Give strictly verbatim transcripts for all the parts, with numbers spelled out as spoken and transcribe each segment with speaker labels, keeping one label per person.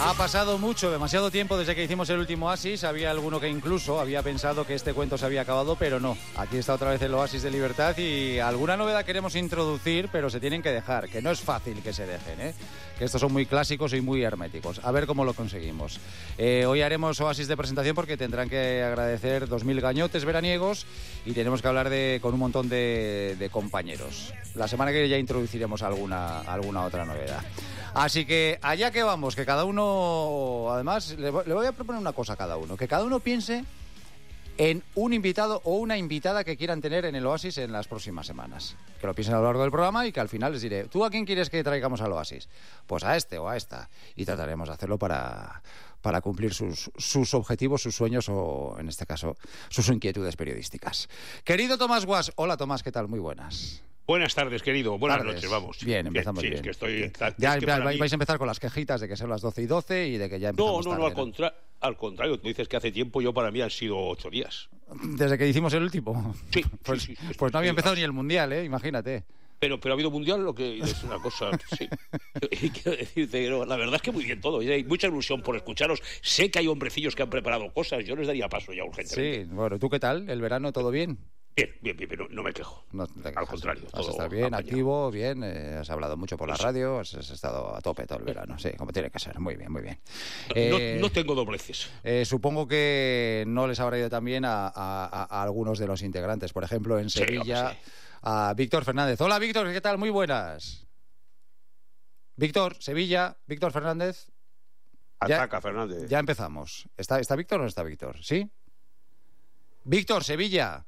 Speaker 1: Ha pasado mucho, demasiado tiempo desde que hicimos el último Oasis. Había alguno que incluso había pensado que este cuento se había acabado, pero no. Aquí está otra vez el Oasis de Libertad y alguna novedad queremos introducir, pero se tienen que dejar, que no es fácil que se dejen, ¿eh? Que estos son muy clásicos y muy herméticos. A ver cómo lo conseguimos. Eh, hoy haremos Oasis de presentación porque tendrán que agradecer dos mil gañotes veraniegos y tenemos que hablar de, con un montón de, de compañeros. La semana que viene ya introduciremos alguna, alguna otra novedad. Así que allá que vamos, que cada uno, además, le voy a proponer una cosa a cada uno, que cada uno piense en un invitado o una invitada que quieran tener en el Oasis en las próximas semanas. Que lo piensen a lo largo del programa y que al final les diré, ¿tú a quién quieres que traigamos al Oasis? Pues a este o a esta. Y trataremos de hacerlo para, para cumplir sus, sus objetivos, sus sueños o, en este caso, sus inquietudes periodísticas. Querido Tomás Guas, hola Tomás, ¿qué tal? Muy buenas.
Speaker 2: Buenas tardes, querido. Buenas
Speaker 1: tardes.
Speaker 2: noches, vamos.
Speaker 1: Bien, empezamos bien.
Speaker 2: Sí, es que estoy...
Speaker 1: Bien.
Speaker 2: Es
Speaker 1: ya
Speaker 2: que
Speaker 1: vais,
Speaker 2: mí...
Speaker 1: a empezar con las quejitas de que son las doce y doce y de que ya empezamos
Speaker 2: No, no,
Speaker 1: tarde,
Speaker 2: no, al,
Speaker 1: ¿no?
Speaker 2: contra... al contrario. Tú dices que hace tiempo, yo para mí han sido ocho días.
Speaker 1: ¿Desde que hicimos el último?
Speaker 2: Sí.
Speaker 1: Pues,
Speaker 2: sí, sí, sí,
Speaker 1: pues no había
Speaker 2: sí,
Speaker 1: empezado
Speaker 2: sí.
Speaker 1: ni el Mundial, ¿eh? Imagínate.
Speaker 2: Pero, pero ha habido mundial, lo que es una cosa, sí. Quiero decirte, no, la verdad es que muy bien todo. Hay mucha ilusión por escucharos. Sé que hay hombrecillos que han preparado cosas. Yo les daría paso ya urgentemente.
Speaker 1: Sí, bueno, ¿tú qué tal? ¿El verano todo bien?
Speaker 2: Bien, bien, bien, pero no me quejo.
Speaker 1: No te
Speaker 2: Al contrario.
Speaker 1: Has
Speaker 2: todo
Speaker 1: estado bien,
Speaker 2: apañado.
Speaker 1: activo, bien, eh, has hablado mucho por la
Speaker 2: Sí.
Speaker 1: radio, has, has estado a tope todo el verano, sí, como tiene que ser. Muy bien, muy bien.
Speaker 2: No,
Speaker 1: Eh,
Speaker 2: no tengo dobleces.
Speaker 1: eh, supongo que no les habrá ido tan bien a, a, a, a algunos de los integrantes. Por ejemplo, en
Speaker 2: Sí,
Speaker 1: Sevilla,
Speaker 2: hombre, sí.
Speaker 1: a Víctor Fernández. Hola, Víctor, ¿qué tal? Muy buenas. Víctor, Sevilla, Víctor Fernández. Ya-
Speaker 2: Ataca, Fernández.
Speaker 1: Ya empezamos. ¿Está, está Víctor o no está Víctor? ¿Sí? Víctor, Sevilla.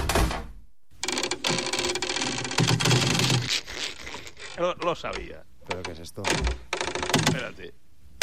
Speaker 2: Lo, lo sabía.
Speaker 1: ¿Pero qué es esto?
Speaker 2: Espérate.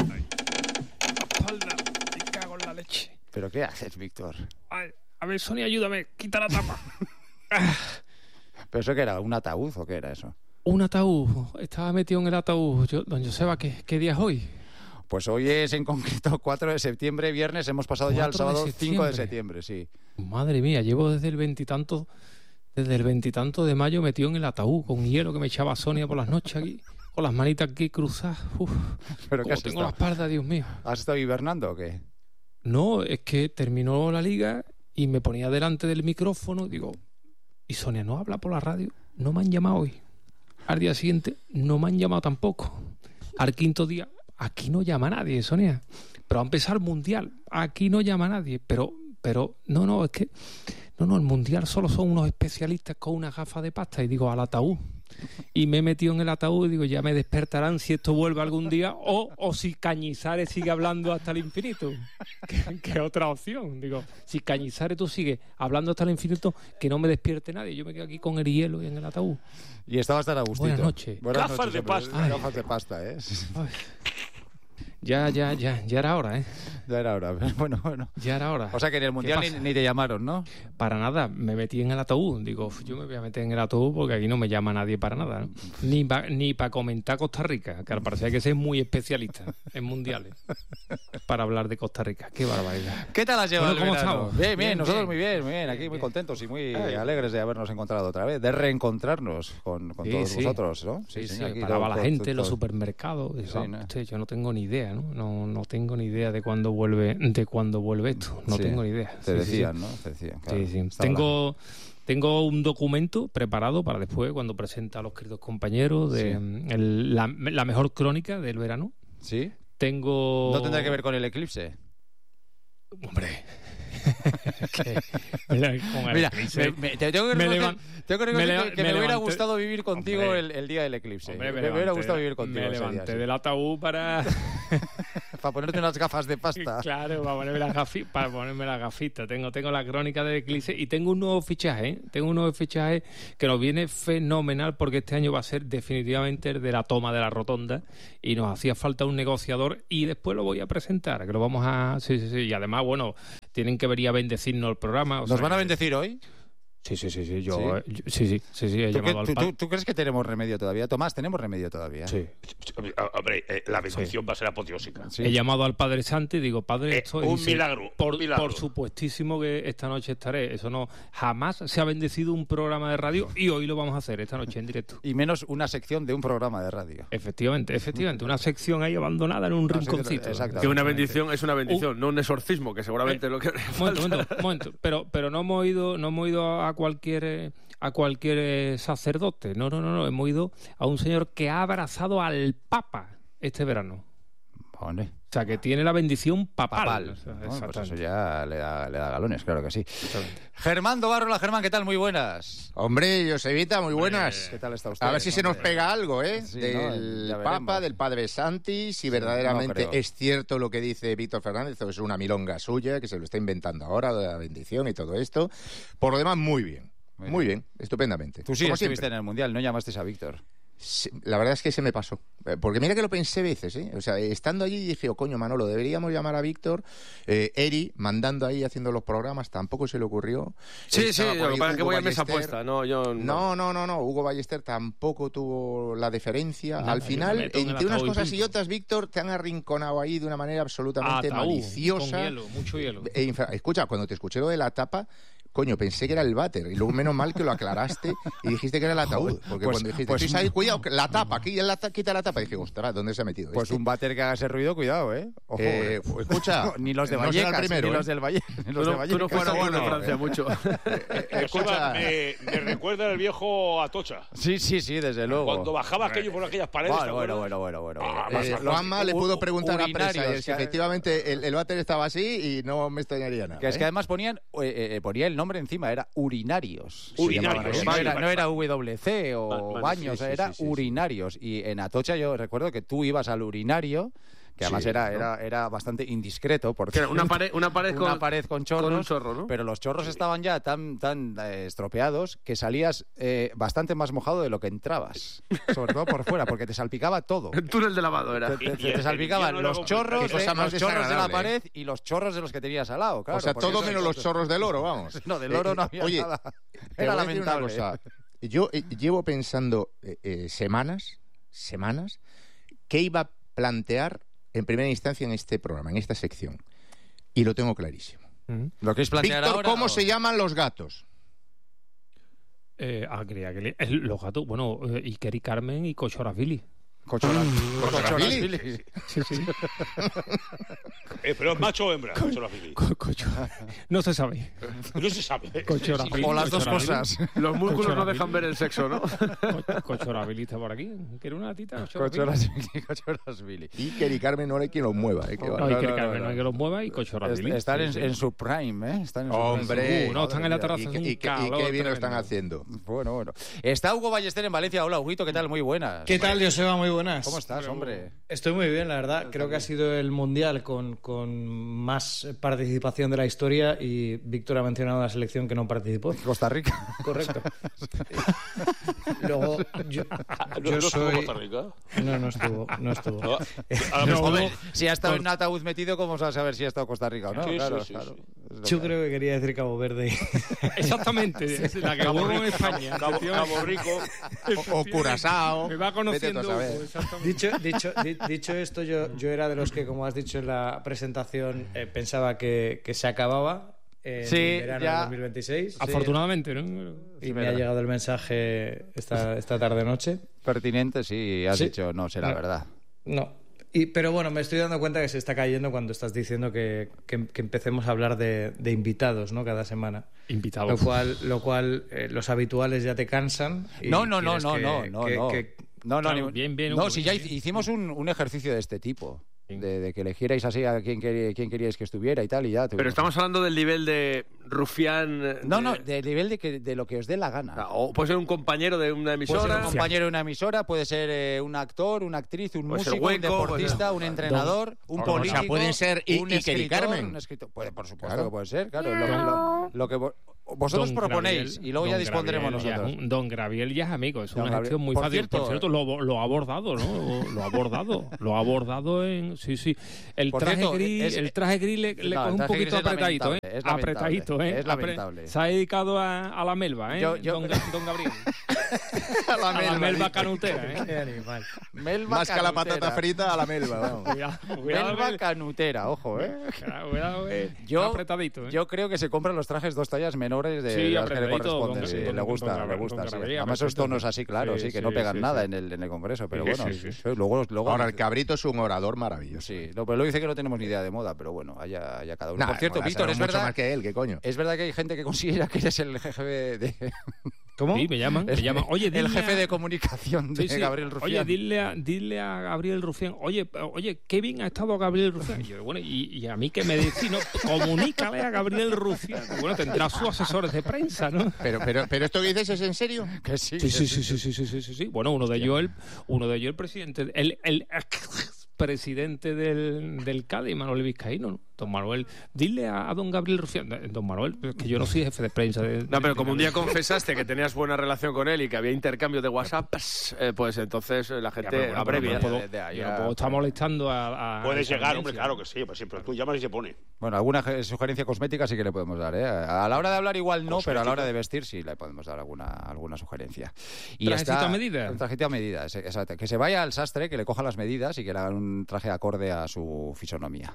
Speaker 3: Espalda, me cago en la leche.
Speaker 1: ¿Pero qué haces, Víctor?
Speaker 3: Ay, a ver, Sonia, ayúdame, quita la tapa.
Speaker 1: ¿Pero eso qué era? ¿Un ataúd o qué era eso?
Speaker 3: Un ataúd, estaba metido en el ataúd. Yo, don Joseba, ¿qué, ¿qué día es hoy?
Speaker 1: Pues hoy es en concreto cuatro de septiembre, viernes, hemos pasado ya al
Speaker 3: cuatro de
Speaker 1: sábado cinco de
Speaker 3: septiembre.
Speaker 1: septiembre, sí.
Speaker 3: Madre mía, llevo desde el veintitanto, desde el veintitanto de mayo metido en el ataúd, con hielo que me echaba Sonia por las noches aquí, con las manitas aquí cruzadas. Uf,
Speaker 1: ¿Pero qué
Speaker 3: cómo
Speaker 1: has
Speaker 3: tengo la
Speaker 1: estado?
Speaker 3: espalda, Dios mío.
Speaker 1: ¿Has estado hibernando o qué?
Speaker 3: No, es que terminó la liga y me ponía delante del micrófono y digo, y Sonia, ¿no habla por la radio? No me han llamado hoy. Al día siguiente, no me han llamado tampoco. Al quinto día, aquí no llama nadie, Sonia. Pero va a empezar el Mundial, aquí no llama nadie. Pero, pero, no, no, es que, no, no, el Mundial solo son unos especialistas con una gafa de pasta. Y digo, al ataúd. Y me he metido en el ataúd y digo, ya me despertarán si esto vuelve algún día o, o si Cañizares sigue hablando hasta el infinito. Que, que otra opción. Digo, si Cañizares tú sigues hablando hasta el infinito, que no me despierte nadie. Yo me quedo aquí con el hielo y en el ataúd.
Speaker 1: Y estabas tan a gustito.
Speaker 3: Buenas noches.
Speaker 1: Buenas
Speaker 2: Gafas
Speaker 1: noches,
Speaker 2: de
Speaker 1: hombre.
Speaker 2: pasta.
Speaker 1: Gafas de pasta, ¿eh?
Speaker 3: Ay. Ya, ya, ya, ya era hora, ¿eh?
Speaker 1: Ya era hora. Bueno, bueno.
Speaker 3: Ya era hora.
Speaker 1: O sea que en el Mundial ni,
Speaker 3: pasa?
Speaker 1: ni te llamaron, ¿no?
Speaker 3: Para nada, me metí en el ataúd. Digo, "Uf, yo me voy a meter en el ataúd porque aquí no me llama nadie para nada, ¿no? Ni para ni pa comentar Costa Rica, que al parecer hay que ser muy especialista en mundiales para hablar de Costa Rica. Qué barbaridad.
Speaker 1: ¿Qué tal has llevado
Speaker 3: Bueno, ¿cómo
Speaker 1: el verano?
Speaker 3: estamos?
Speaker 1: Bien, bien,
Speaker 3: Bien,
Speaker 1: nosotros
Speaker 3: bien.
Speaker 1: muy bien, muy bien. Aquí
Speaker 3: Bien,
Speaker 1: muy
Speaker 3: bien.
Speaker 1: contentos y muy
Speaker 2: Ay.
Speaker 1: alegres de habernos encontrado otra vez, de reencontrarnos con, con
Speaker 3: Sí,
Speaker 1: todos
Speaker 3: sí.
Speaker 1: vosotros, ¿no?
Speaker 3: Sí, sí,
Speaker 1: aquí
Speaker 3: paraba
Speaker 1: todo-
Speaker 3: la
Speaker 1: todo-
Speaker 3: gente en los
Speaker 1: todo-
Speaker 3: supermercados.
Speaker 1: Sí,
Speaker 3: Digo,
Speaker 1: ¿no?
Speaker 3: "Hostia, yo no tengo ni idea, ¿no? No, no tengo ni idea de cuándo vuelve, de cuándo vuelve esto. No
Speaker 1: Sí,
Speaker 3: tengo ni idea.
Speaker 1: Te
Speaker 3: Sí, sí,
Speaker 1: decían,
Speaker 3: sí.
Speaker 1: ¿no? Te decían, claro.
Speaker 3: Sí, sí.
Speaker 1: Estaba la-
Speaker 3: Tengo, tengo un documento preparado para después, cuando presenta a los queridos compañeros, de
Speaker 1: Sí.
Speaker 3: mm, el- la, la mejor crónica del verano.
Speaker 1: ¿Sí?
Speaker 3: Tengo...
Speaker 1: ¿No tendrá que ver con el eclipse?
Speaker 3: Hombre... que- con el
Speaker 1: Mira,
Speaker 3: eclipse.
Speaker 1: me- me- te tengo que
Speaker 3: me
Speaker 1: reconocer,
Speaker 3: levan-
Speaker 1: tengo que, reconocer
Speaker 3: me
Speaker 1: que-
Speaker 3: leva-
Speaker 1: que me,
Speaker 3: me
Speaker 1: hubiera
Speaker 3: levanté-
Speaker 1: gustado vivir contigo
Speaker 3: Hombre.
Speaker 1: el, el día del eclipse.
Speaker 3: Hombre,
Speaker 1: me,
Speaker 3: me,
Speaker 1: me hubiera
Speaker 3: levanté-
Speaker 1: gustado vivir contigo
Speaker 3: Me
Speaker 1: ese día,
Speaker 3: levanté
Speaker 1: sí.
Speaker 3: del ataúd para...
Speaker 1: Para ponerte unas gafas de pasta.
Speaker 3: Claro, para ponerme las gafi- para ponerme las gafitas. Tengo, tengo la crónica del eclipse y tengo un nuevo fichaje, ¿eh? Tengo un nuevo fichaje que nos viene fenomenal porque este año va a ser definitivamente el de la toma de la rotonda y nos hacía falta un negociador y después lo voy a presentar, que lo vamos a... Sí, sí, sí. Y además, bueno, tienen que venir a bendecirnos el programa. o
Speaker 1: ¿Nos
Speaker 3: sea,
Speaker 1: van a
Speaker 3: que-
Speaker 1: bendecir hoy?
Speaker 3: Sí, sí, sí, sí, yo, ¿Sí? Eh, yo, sí, sí, sí, sí, he
Speaker 1: ¿Tú,
Speaker 3: llamado
Speaker 1: qué,
Speaker 3: al
Speaker 1: tú,
Speaker 3: padre.
Speaker 1: ¿tú, ¿Tú crees que tenemos remedio todavía? Tomás, ¿tenemos remedio todavía?
Speaker 3: Sí.
Speaker 2: Hombre, eh, la bendición sí. va a ser apoteósica.
Speaker 3: Sí. He llamado al Padre Santo y digo, Padre, esto
Speaker 2: eh, un
Speaker 3: es...
Speaker 2: milagro,
Speaker 3: por,
Speaker 2: un milagro.
Speaker 3: Por supuestísimo que esta noche estaré. Eso no... Jamás se ha bendecido un programa de radio y hoy lo vamos a hacer, esta noche en directo.
Speaker 1: Y menos una sección de un programa de radio.
Speaker 3: Efectivamente, efectivamente. Una sección ahí abandonada en un no, rinconcito.
Speaker 4: Que una bendición es una bendición, uh, no un exorcismo, que seguramente eh, lo que...
Speaker 3: Momento, momento, momento. Pero, pero no hemos ido, no hemos ido a cualquier... a cualquier sacerdote. No, no, no, no. Hemos ido a un señor que ha abrazado al Papa este verano.
Speaker 1: ¿Dónde?
Speaker 3: O sea, que tiene la bendición papal.
Speaker 1: papal. O sea, bueno, pues eso ya le da, le da galones, claro que sí. Germán Dobarrola, Germán, ¿qué tal? Muy buenas.
Speaker 5: Hombre, Josevita, muy buenas.
Speaker 1: ¿Qué tal está usted?
Speaker 5: A ver si se nos pega algo, ¿eh?
Speaker 1: Sí,
Speaker 5: del
Speaker 1: no,
Speaker 5: Papa, del Padre Santi, si sí, verdaderamente no es cierto lo que dice Víctor Fernández, o es una milonga suya, que se lo está inventando ahora, de la bendición y todo esto. Por lo demás, muy bien. Muy, muy bien. bien, estupendamente.
Speaker 1: Tú sí Como estuviste siempre. en el Mundial, no llamaste a Víctor.
Speaker 5: Sí, la verdad es que se me pasó. Porque mira que lo pensé veces, ¿eh? O sea, estando allí dije, oh, coño, Manolo, deberíamos llamar a Víctor. Eh, Eri, mandando ahí, haciendo los programas, tampoco se le ocurrió.
Speaker 4: Sí, Estaba sí, lo que pasa es que voy a mesa puesta. No, yo no.
Speaker 5: no, no, no, no. Hugo Ballester tampoco tuvo la deferencia. No, Al final, entre unas cosas y, y otras, Víctor, te han arrinconado ahí de una manera absolutamente ah, maliciosa.
Speaker 3: Con hielo, mucho hielo.
Speaker 5: E, infra... Escucha, cuando te escuché lo de la tapa... Coño, pensé que era el váter y luego menos mal que lo aclaraste y dijiste que era el ataúd. Porque pues, cuando dijiste, pues, ahí, cuidado, la tapa, aquí la ta quita la tapa, dije, ostras, ¿dónde se ha metido?
Speaker 1: Pues
Speaker 5: este?
Speaker 1: un váter que haga ese ruido, cuidado, ¿eh? Ojo,
Speaker 5: eh, eh. Escucha,
Speaker 1: ni los de Vallecas, no primero, ni los del Valle, ni los
Speaker 4: tú,
Speaker 1: de Vallecas.
Speaker 4: Tú no fuiste bueno, bueno, de Francia
Speaker 5: eh.
Speaker 4: mucho.
Speaker 2: Eh, eh, escucha, me, me recuerda el viejo Atocha.
Speaker 1: Sí, sí, sí, desde luego.
Speaker 2: Cuando bajaba aquello por aquellas paredes.
Speaker 1: Bueno, bueno, bueno, bueno, bueno.
Speaker 5: Ah, eh, Juanma le pudo preguntar a prensa si efectivamente el, el váter estaba así y no me extrañaría nada.
Speaker 1: Que es que además ponían, eh, ponía el nombre encima, era urinarios.
Speaker 2: Urinarios.
Speaker 1: No era, no era W C o vale, baños, sí, sí, era sí, sí, urinarios. Y en Atocha yo recuerdo que tú ibas al urinario, que además sí, era, ¿no? era, era bastante indiscreto. Porque
Speaker 4: era una pared, una pared,
Speaker 1: una
Speaker 4: con,
Speaker 1: pared con chorros,
Speaker 4: con un chorro, ¿no?
Speaker 1: Pero los chorros estaban ya tan, tan eh, estropeados que salías eh, bastante más mojado de lo que entrabas. Sobre todo por fuera, porque te salpicaba todo.
Speaker 4: El túnel de lavado era.
Speaker 1: Te, te, te, te salpicaban los chorros, de, los chorros de la pared y los chorros de los que tenías al lado. Claro,
Speaker 5: o sea, todo menos los chorros del oro, vamos.
Speaker 1: No, del oro no había
Speaker 5: Oye,
Speaker 1: nada.
Speaker 5: Era lamentable. Cosa. Yo eh, llevo pensando eh, eh, semanas, semanas, qué iba a plantear en primera instancia en este programa, en esta sección. Y lo tengo clarísimo.
Speaker 1: Mm-hmm. ¿Lo que es plantear
Speaker 5: Víctor,
Speaker 1: ahora,
Speaker 5: ¿cómo
Speaker 1: o...
Speaker 5: se llaman los gatos?
Speaker 3: Eh, ah, creía que le... los gatos, bueno, eh, Iker y Carmen y Cochorafili.
Speaker 5: ¿Cochorafili?
Speaker 3: Sí, sí.
Speaker 2: Eh, ¿Pero es macho o hembra? Cochorafili.
Speaker 3: Co cocho... No se sabe.
Speaker 2: No se sabe.
Speaker 3: Cochorafili.
Speaker 1: O las dos cosas.
Speaker 4: Los músculos no dejan ver el sexo, ¿no?
Speaker 3: Cochorafili está por aquí. ¿Quiere una tita?
Speaker 1: Cochorafili.
Speaker 5: Iker y Carmen no hay quien los mueva. ¿eh?
Speaker 3: No, no, Iker y Carmen no hay quien los mueva y Cochorafili.
Speaker 1: Están en, en su prime, ¿eh? Están en su
Speaker 5: Hombre.
Speaker 1: prime.
Speaker 3: Uh, no, están en la terraza.
Speaker 5: ¿Y, y, y qué bien lo están haciendo?
Speaker 1: Bueno, bueno. Está Hugo Ballester en Valencia. Hola, Huguito, ¿qué tal? Muy buenas.
Speaker 6: ¿Qué tal, Joseba? Muy buenas.
Speaker 1: ¿Cómo estás, hombre?
Speaker 6: Estoy muy bien, la verdad. Creo que ha sido el Mundial con, con más participación de la historia y Víctor ha mencionado la selección que no participó.
Speaker 1: Costa Rica.
Speaker 6: Correcto. Luego, yo,
Speaker 2: ¿No,
Speaker 6: yo
Speaker 2: ¿No
Speaker 6: soy...
Speaker 2: estuvo Costa Rica?
Speaker 6: No, no estuvo. No estuvo.
Speaker 2: No,
Speaker 1: a no, hombre, si ha estado con... en un ataúd metido, ¿cómo vas a saber si ha estado Costa Rica o no?
Speaker 2: Sí,
Speaker 1: claro,
Speaker 2: sí, sí,
Speaker 1: claro.
Speaker 2: Sí.
Speaker 6: Yo creo que quería decir Cabo Verde.
Speaker 3: Exactamente.
Speaker 6: Sí.
Speaker 3: La que hubo en España.
Speaker 2: Cabo, Cabo Rico.
Speaker 5: O, o Curazao.
Speaker 3: Me va conociendo.
Speaker 6: Dicho, dicho, di, dicho esto, yo, yo era de los que, como has dicho en la presentación, eh, pensaba que, que se acababa en
Speaker 1: sí,
Speaker 6: verano
Speaker 1: ya.
Speaker 6: del dos mil veintiséis.
Speaker 3: Afortunadamente, ¿no?
Speaker 6: Y sí, me ha llegado el mensaje esta, esta tarde-noche.
Speaker 1: Pertinente, sí, has sí. dicho, no será
Speaker 6: no,
Speaker 1: verdad.
Speaker 6: No. Y, pero bueno, me estoy dando cuenta que se está cayendo cuando estás diciendo que, que, que empecemos a hablar de, de invitados, ¿no? Cada semana.
Speaker 3: Invitados.
Speaker 6: Lo cual, lo cual eh, los habituales ya te cansan. Y
Speaker 1: no, no, no, no,
Speaker 6: que,
Speaker 1: no, no,
Speaker 6: que,
Speaker 1: no.
Speaker 6: Que,
Speaker 1: no, no,
Speaker 3: claro,
Speaker 1: ni,
Speaker 3: bien, bien,
Speaker 1: no,
Speaker 3: Hugo,
Speaker 1: si ya
Speaker 3: bien.
Speaker 1: hicimos un, un ejercicio de este tipo. De, de que elegierais así a quién, queríais, quién queríais que estuviera y tal y ya.
Speaker 4: Pero estamos hablando del nivel de rufián... De...
Speaker 1: No, no, del nivel de, que, de lo que os dé la gana.
Speaker 4: O puede ser un compañero de una emisora.
Speaker 1: Puede ser un compañero de una emisora, puede ser eh, un actor, una actriz, un
Speaker 4: puede
Speaker 1: músico,
Speaker 4: hueco,
Speaker 1: un deportista,
Speaker 4: ser...
Speaker 1: un entrenador, un
Speaker 5: o
Speaker 1: político.
Speaker 5: O sea, pueden ser y,
Speaker 1: un
Speaker 5: Iker y Carmen.
Speaker 1: Un escritor. Puede, por supuesto
Speaker 5: claro.
Speaker 1: que puede ser, claro. Lo, lo, lo que... vosotros
Speaker 3: Don
Speaker 1: proponéis
Speaker 3: Graviel,
Speaker 1: y luego ya
Speaker 3: Don
Speaker 1: dispondremos
Speaker 3: Graviel ya es
Speaker 1: nosotros.
Speaker 3: un- Don Graviel ya es amigo, es
Speaker 1: Don
Speaker 3: una
Speaker 1: Gabriel.
Speaker 3: gestión muy
Speaker 1: Por
Speaker 3: fácil.
Speaker 1: cierto,
Speaker 3: Por cierto, lo, lo ha abordado, ¿no? Lo ha abordado, lo ha abordado en... Sí, sí. El
Speaker 1: Por
Speaker 3: traje
Speaker 1: cierto,
Speaker 3: gris,
Speaker 1: es-
Speaker 3: el traje gris le, le
Speaker 1: No, el
Speaker 3: coge un
Speaker 1: traje
Speaker 3: poquito
Speaker 1: gris es
Speaker 3: apretadito, ¿eh?
Speaker 1: lamentable, es lamentable,
Speaker 3: Apretadito, ¿eh?
Speaker 1: es lamentable.
Speaker 3: Se ha dedicado a, a la melva, ¿eh?
Speaker 1: Yo- yo-
Speaker 3: Don, Ga- Don Gabriel.
Speaker 5: A la
Speaker 3: A la
Speaker 5: melva,
Speaker 3: melva
Speaker 5: dice.
Speaker 3: canutera, ¿eh?
Speaker 6: Qué animal.
Speaker 1: Melva
Speaker 5: Más que a la
Speaker 1: canutera.
Speaker 5: patata frita, a la melva, vamos.
Speaker 3: Cuidado, cuidado,
Speaker 1: Melva
Speaker 3: eh.
Speaker 1: canutera, ojo, ¿eh?
Speaker 3: Cuidado, cuidado, eh.
Speaker 1: Yo,
Speaker 3: apretadito, ¿eh?
Speaker 1: yo creo que se compran los trajes dos tallas menores de
Speaker 3: Sí,
Speaker 1: las que le
Speaker 3: apretadito,
Speaker 1: corresponden.
Speaker 3: don-
Speaker 1: Sí,
Speaker 3: don-
Speaker 1: le gusta,
Speaker 3: don
Speaker 1: le
Speaker 3: Gabriel,
Speaker 1: gusta.
Speaker 3: don
Speaker 1: Sí.
Speaker 3: Gabriel,
Speaker 1: Además esos
Speaker 3: apretadito.
Speaker 1: tonos así, claro, sí,
Speaker 3: Sí,
Speaker 1: que no
Speaker 3: sí,
Speaker 1: pegan
Speaker 3: sí,
Speaker 1: nada
Speaker 3: sí.
Speaker 1: En, el, en el Congreso, pero
Speaker 3: Sí,
Speaker 1: bueno,
Speaker 3: sí,
Speaker 1: sí,
Speaker 3: sí.
Speaker 1: sí. Luego, luego
Speaker 5: Ahora, el cabrito es un orador maravilloso.
Speaker 1: sí, no, pero lo dice que no tenemos ni idea de moda, pero bueno, allá, allá cada uno.
Speaker 5: Nah,
Speaker 1: Por cierto,
Speaker 5: mola,
Speaker 1: Víctor,
Speaker 5: será
Speaker 1: es
Speaker 5: mucho
Speaker 1: verdad,
Speaker 5: más que él, ¿qué coño?
Speaker 1: es verdad que hay gente que considera que eres el jefe de... de-
Speaker 6: ¿Cómo?
Speaker 3: Sí, me llaman, me llaman. Oye,
Speaker 1: el
Speaker 3: dile
Speaker 1: jefe
Speaker 3: a-
Speaker 1: de comunicación de
Speaker 3: Sí, sí.
Speaker 1: Gabriel Rufián.
Speaker 3: Oye, dile a, dile a Gabriel Rufián, oye, oye, qué bien ha estado Gabriel Rufián. Y yo, bueno, y, y a mí que me decís, no, comunícale a Gabriel Rufián. Bueno, tendrá sus asesores de prensa, ¿no?
Speaker 5: Pero, pero, pero esto que dices es en serio.
Speaker 1: Que sí,
Speaker 3: Sí,
Speaker 1: que
Speaker 3: sí, sí, sí, sí, sí, sí, sí, sí. Bueno, uno de ellos, el, uno de ellos el presidente, el, el presidente del, del Cádiz, Manuel Vizcaíno, ¿no? Don Manuel, dile a, a don Gabriel Rufián, don Manuel, que yo no soy jefe de prensa. De,
Speaker 4: No, pero
Speaker 3: de-
Speaker 4: como un día confesaste que tenías buena relación con él y que había intercambio de WhatsApp, eh, pues entonces eh, la gente
Speaker 3: pero bueno,
Speaker 4: abrevia.
Speaker 3: pero no puedo-
Speaker 1: de- de ahí
Speaker 3: yo
Speaker 1: a-
Speaker 3: no puedo estar molestando a... a
Speaker 2: Puedes
Speaker 3: esa
Speaker 2: llegar, hombre,
Speaker 3: audiencia.
Speaker 2: claro que sí, pues siempre tú llamas y se pone.
Speaker 1: Bueno, alguna ge- sugerencia cosmética sí que le podemos dar, ¿eh? A la hora de hablar igual no, pero a la hora de vestir sí le podemos dar alguna, alguna sugerencia.
Speaker 3: ¿Trajecito
Speaker 1: está-
Speaker 3: a medida?
Speaker 1: Un trajecito a medida, ese- exacto. Que se vaya al sastre, que le coja las medidas y que le hagan un traje acorde a su fisonomía.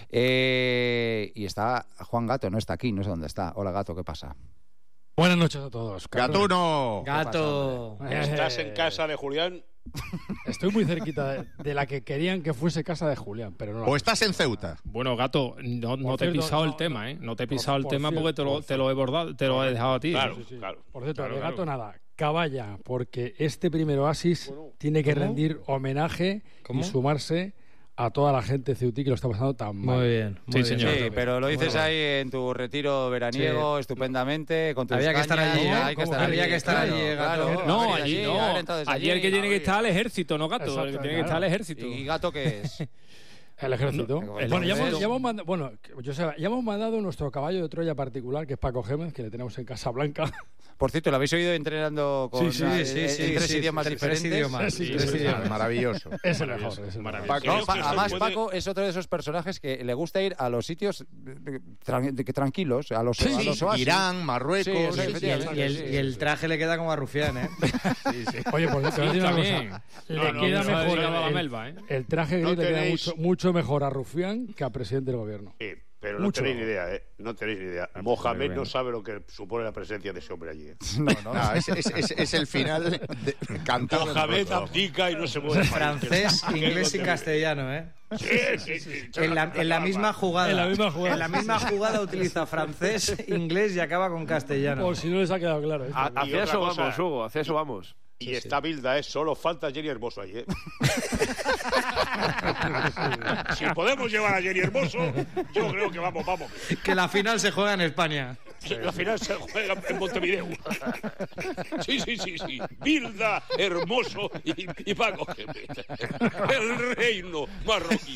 Speaker 1: Eh, y está Juan Gato, no está aquí, no sé dónde está. Hola Gato, ¿qué pasa?
Speaker 7: Buenas noches a todos. cabrones.
Speaker 5: ¡Gatuno!
Speaker 6: Gato.
Speaker 2: Estás en
Speaker 7: Eh,
Speaker 2: casa de Julián.
Speaker 7: Estoy muy cerquita de, de la que querían que fuese casa de Julián, pero no la
Speaker 5: ¿O estás en Ceuta?
Speaker 3: Bueno, Gato, no, no
Speaker 7: Por
Speaker 3: te he
Speaker 7: cierto,
Speaker 3: pisado
Speaker 7: no,
Speaker 3: el tema, ¿eh? No te he
Speaker 7: por-
Speaker 3: pisado el
Speaker 7: por
Speaker 3: tema
Speaker 7: cierto,
Speaker 3: porque te lo,
Speaker 7: por
Speaker 3: te lo he bordado, te lo he dejado a ti.
Speaker 2: Claro,
Speaker 7: Sí, sí.
Speaker 2: claro.
Speaker 7: Por cierto,
Speaker 3: Claro,
Speaker 7: de gato
Speaker 3: claro.
Speaker 7: nada. Caballa, porque este primer oasis tiene que
Speaker 6: ¿Cómo?
Speaker 7: rendir homenaje
Speaker 6: ¿Cómo?
Speaker 7: y sumarse a toda la gente ceutí que lo está pasando tan mal.
Speaker 6: Muy bien. muy
Speaker 3: Sí,
Speaker 6: bien.
Speaker 3: señor.
Speaker 1: Sí, pero lo dices
Speaker 7: Bueno.
Speaker 1: ahí en tu retiro veraniego, estupendamente, con tus
Speaker 6: Había que estar
Speaker 1: cañas,
Speaker 6: allí, ¿eh?
Speaker 1: hay que
Speaker 7: ¿Cómo
Speaker 1: estar
Speaker 7: que
Speaker 1: allí,
Speaker 6: había que estar
Speaker 1: claro,
Speaker 6: allí, Gato?
Speaker 1: claro,
Speaker 3: No,
Speaker 1: haber
Speaker 3: allí
Speaker 1: ido
Speaker 3: no.
Speaker 1: haber entrado desde
Speaker 3: Allí el que tiene que estar al ejército, ¿no, Gato?
Speaker 7: Exacto,
Speaker 3: el que tiene que
Speaker 7: claro.
Speaker 3: estar al ejército.
Speaker 1: ¿Y Gato qué es?
Speaker 7: El ejército.
Speaker 1: No,
Speaker 7: bueno, ya hemos,
Speaker 1: entonces-
Speaker 7: ya hemos mandado, bueno, yo sé, ya hemos mandado nuestro caballo de Troya particular, que es Paco Gémez, que le tenemos en Casablanca.
Speaker 1: Por cierto, ¿lo habéis oído entrenando con
Speaker 7: Sí, sí,
Speaker 1: eh,
Speaker 6: sí,
Speaker 1: en
Speaker 6: sí,
Speaker 1: tres
Speaker 6: sí,
Speaker 1: idiomas
Speaker 6: tres
Speaker 1: diferentes?
Speaker 6: idiomas,
Speaker 7: Sí,
Speaker 6: tres
Speaker 7: sí,
Speaker 6: idiomas.
Speaker 5: Maravilloso.
Speaker 7: Es el mejor. Es el mejor.
Speaker 3: Maravilloso.
Speaker 1: No,
Speaker 2: Creo
Speaker 1: pa-
Speaker 2: que esto
Speaker 1: además,
Speaker 2: puede-
Speaker 1: Paco es otro de esos personajes que le gusta ir a los sitios eh, tran- de- que tranquilos, a los, a
Speaker 5: Sí,
Speaker 1: los oasis.
Speaker 5: Irán, Marruecos.
Speaker 1: Sí, sí,
Speaker 6: Y el,
Speaker 1: efectivamente,
Speaker 6: y el-
Speaker 1: sí,
Speaker 6: y el
Speaker 1: sí.
Speaker 6: traje le queda como a Rufián, ¿eh?
Speaker 7: Oye, por cierto, te voy a decir una
Speaker 3: también.
Speaker 7: cosa.
Speaker 3: No,
Speaker 7: Le
Speaker 3: no,
Speaker 7: queda
Speaker 3: no se ha
Speaker 7: mejor
Speaker 3: dedicado a la
Speaker 7: el,
Speaker 3: melva, ¿eh?
Speaker 7: el traje gris
Speaker 2: No
Speaker 7: le queda
Speaker 2: tenéis-
Speaker 7: mucho, mucho mejor a Rufián que al presidente del gobierno.
Speaker 2: Sí, pero no
Speaker 7: Mucho.
Speaker 2: tenéis ni idea, ¿eh? No tenéis ni idea. Mohamed no sabe lo que supone la presencia de ese hombre allí. ¿eh?
Speaker 1: No, no,
Speaker 5: No, es, es- es- es el final de- cantado. de
Speaker 2: Mohamed
Speaker 5: Marruecos.
Speaker 2: abdica y no se mueve.
Speaker 6: Francés, inglés y castellano, ¿eh?
Speaker 2: Sí, sí, sí.
Speaker 6: En la, en la misma jugada.
Speaker 7: En la misma jugada.
Speaker 6: En la misma jugada utiliza francés, inglés y acaba con castellano.
Speaker 7: Por si no les ha quedado claro. ¿eh?
Speaker 4: Ha-
Speaker 2: Y
Speaker 4: Hacia
Speaker 2: otra
Speaker 4: eso
Speaker 2: cosa.
Speaker 4: vamos, Hugo, hacia eso vamos.
Speaker 2: Y está Bilda, ¿eh? Solo falta Jenny Hermoso ahí, ¿eh? Si podemos llevar a Jenny Hermoso, yo creo que vamos, vamos.
Speaker 6: Que la final se juega en España.
Speaker 2: La final se juega en Montevideo. Sí, sí, sí, sí. Bilda, Hermoso y, y Paco Gémez. El reino marroquí.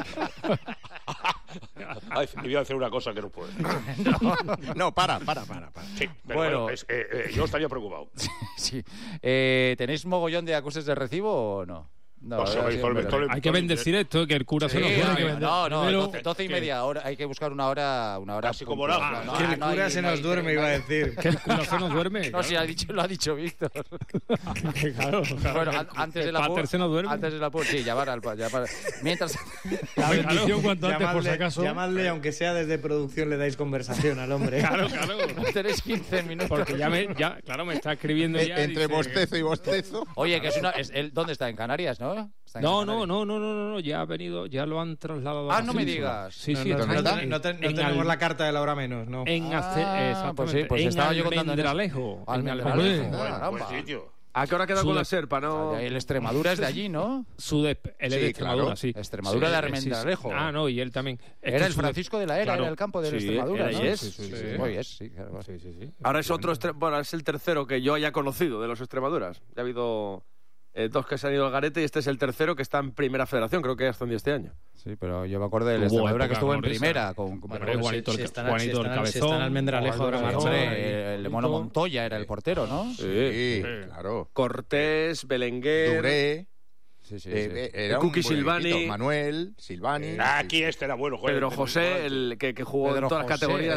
Speaker 2: Ay, me voy a hacer una cosa que no puedo.
Speaker 5: No, para, para, para. para.
Speaker 2: Sí, pero
Speaker 1: Bueno.
Speaker 2: bueno, es, eh, eh, yo estaría preocupado.
Speaker 1: Sí. Eh, ¿Tenéis mogollón de acuses de recibo o no? No,
Speaker 2: Pues,
Speaker 1: ahora
Speaker 2: sobre
Speaker 1: sí,
Speaker 2: todo el-
Speaker 1: hombre.
Speaker 2: todo el-
Speaker 3: Hay que bendecir esto, que el cura se
Speaker 1: Sí,
Speaker 3: lo
Speaker 1: hay
Speaker 3: juegue.
Speaker 1: que vender. no, no,
Speaker 7: Primero-
Speaker 1: doce, doce y media hora. Hay que buscar una hora, una hora
Speaker 2: Casi como
Speaker 1: puntual.
Speaker 2: la-
Speaker 1: No,
Speaker 6: que
Speaker 1: no,
Speaker 6: el
Speaker 1: no
Speaker 6: cura
Speaker 1: hay-
Speaker 6: se
Speaker 1: no
Speaker 6: nos
Speaker 1: hay-
Speaker 6: duerme, iba a decir.
Speaker 3: Que el cura se nos duerme.
Speaker 1: No, sí, ha dicho, lo ha dicho Víctor.
Speaker 3: claro, claro.
Speaker 1: Bueno, an- antes de la
Speaker 3: Pater se nos duerme.
Speaker 1: Antes de la pu- sí, llamar al llamar. Mientras
Speaker 7: La bendición cuanto antes, por si
Speaker 6: Llamadle,
Speaker 7: acaso.
Speaker 6: llamadle, aunque sea desde producción, le dais conversación al hombre.
Speaker 3: Claro, claro.
Speaker 1: tenéis quince minutos.
Speaker 3: Porque ya me, ya, claro, me está escribiendo ya.
Speaker 5: Eh, Entre
Speaker 3: dice-
Speaker 5: bostezo y bostezo.
Speaker 1: Oye, que es una es, él, ¿dónde está? ¿En Canarias, no? Está en
Speaker 3: No,
Speaker 1: Canarias.
Speaker 3: no, no, no, no, no, no, ya ha venido, ya lo han trasladado.
Speaker 1: Ah,
Speaker 3: a
Speaker 1: no me
Speaker 3: Simpson.
Speaker 1: digas.
Speaker 3: Sí,
Speaker 6: No,
Speaker 3: sí,
Speaker 6: no,
Speaker 3: está
Speaker 6: no,
Speaker 3: en-
Speaker 6: ten- no ten- no
Speaker 3: en
Speaker 6: tenemos
Speaker 3: Al-
Speaker 6: la carta de la hora menos, no.
Speaker 3: En
Speaker 1: Ah,
Speaker 3: Ace- exactamente.
Speaker 1: pues sí, pues
Speaker 3: en
Speaker 1: estaba yo contando en eso.
Speaker 3: Almendralejo. en
Speaker 1: Almendralejo.
Speaker 3: Almendralejo.
Speaker 1: Ah, caramba.
Speaker 2: Buen sitio.
Speaker 4: ¿A qué hora queda con
Speaker 3: Suda-
Speaker 4: la serpa? No.
Speaker 1: El Extremadura es de allí, ¿no?
Speaker 3: Su de, él es
Speaker 5: Sí,
Speaker 3: de Extremadura,
Speaker 5: claro.
Speaker 3: sí.
Speaker 1: Extremadura
Speaker 3: Sí,
Speaker 1: de
Speaker 3: sí, sí.
Speaker 1: Almendralejo.
Speaker 3: Ah, no, y él también. Es
Speaker 1: Era
Speaker 3: que
Speaker 1: el
Speaker 3: su de-
Speaker 1: Francisco de la Era,
Speaker 3: claro.
Speaker 1: era el campo de
Speaker 4: Sí,
Speaker 1: Extremadura,
Speaker 4: era
Speaker 1: ¿no?
Speaker 4: y es.
Speaker 1: Sí, sí, sí.
Speaker 3: Sí, sí.
Speaker 1: Hoy es, sí, claro.
Speaker 3: Sí, sí, sí.
Speaker 4: Ahora es otro, estre- bueno, es el tercero que yo haya conocido de los Extremaduras. Ya ha habido eh, dos que se han ido al garete y este es el tercero que está en Primera Federación, creo que ascendió este año.
Speaker 1: Sí, pero yo me acuerdo del
Speaker 3: Tuvo
Speaker 1: Extremadura que
Speaker 3: época
Speaker 1: estuvo en
Speaker 3: gloriosa.
Speaker 1: primera. Con, con-
Speaker 6: Bueno,
Speaker 3: Hombre,
Speaker 6: pues
Speaker 3: Juanito
Speaker 6: si,
Speaker 3: el-
Speaker 6: si están,
Speaker 3: Juanito
Speaker 6: si
Speaker 3: el
Speaker 6: están- si
Speaker 3: Cabezón.
Speaker 6: están Almendralejo ahora
Speaker 1: Hombre,
Speaker 6: marchó.
Speaker 1: el, el mono Montoya era el portero, ¿no?
Speaker 4: Sí.
Speaker 5: Sí, claro.
Speaker 4: Cortés, Belenguer...
Speaker 5: Duré,
Speaker 1: Sí, sí,
Speaker 5: eh,
Speaker 1: sí.
Speaker 5: eh, era
Speaker 4: Cookie
Speaker 5: un buen
Speaker 4: Silvani.
Speaker 5: equipo. Manuel, Silvani.
Speaker 2: Aquí este era bueno. joder,
Speaker 4: Pedro
Speaker 2: este
Speaker 4: José,
Speaker 2: era bueno.
Speaker 4: el que, que jugó
Speaker 1: Pedro
Speaker 4: en todas las
Speaker 1: José,
Speaker 4: categorías